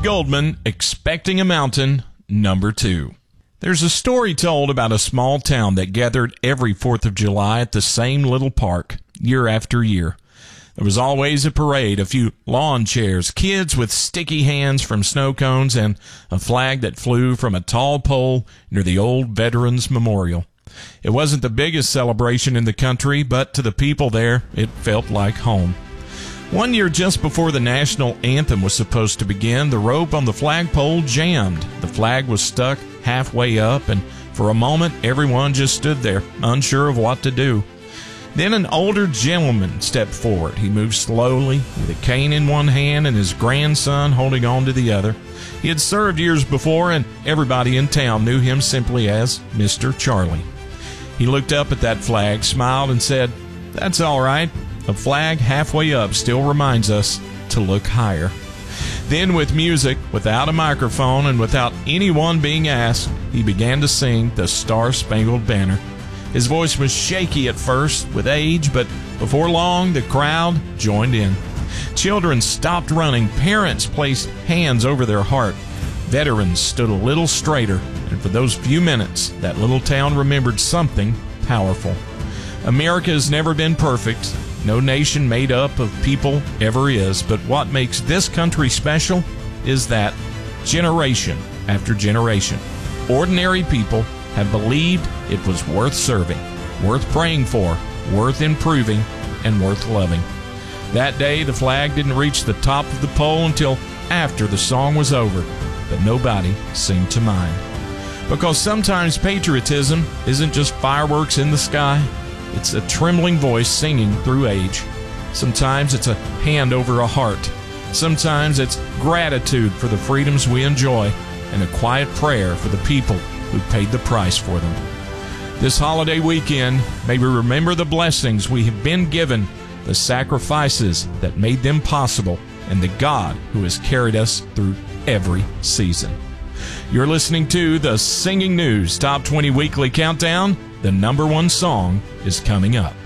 H. Goldman, Expecting a Mountain, number 2. There's a story told about a small town that gathered every 4th of July at the same little park, year after year. There was always a parade, a few lawn chairs, kids with sticky hands from snow cones, and a flag that flew from a tall pole near the old Veterans Memorial. It wasn't the biggest celebration in the country, but to the people there, it felt like home. One year, just before the national anthem was supposed to begin, the rope on the flagpole jammed. The flag was stuck halfway up, and for a moment, everyone just stood there, unsure of what to do. Then an older gentleman stepped forward. He moved slowly, with a cane in one hand and his grandson holding on to the other. He had served years before, and everybody in town knew him simply as Mr. Charlie. He looked up at that flag, smiled, and said, "That's all right. A flag halfway up still reminds us to look higher." Then, with music, without a microphone, and without anyone being asked, he began to sing the Star-Spangled Banner. His voice was shaky at first with age, but before long the crowd joined in. Children stopped running. Parents placed hands over their heart. Veterans stood a little straighter, and for those few minutes, that little town remembered something powerful. America has never been perfect. No nation made up of people ever is, but what makes this country special is that generation after generation, ordinary people have believed it was worth serving, worth praying for, worth improving, and worth loving. That day, the flag didn't reach the top of the pole until after the song was over, but nobody seemed to mind. Because sometimes patriotism isn't just fireworks in the sky, it's a trembling voice singing through age. Sometimes it's a hand over a heart. Sometimes it's gratitude for the freedoms we enjoy and a quiet prayer for the people who paid the price for them. This holiday weekend, may we remember the blessings we have been given, the sacrifices that made them possible, and the God who has carried us through every season. You're listening to the Singing News Top 20 Weekly Countdown. The number 1 song is coming up.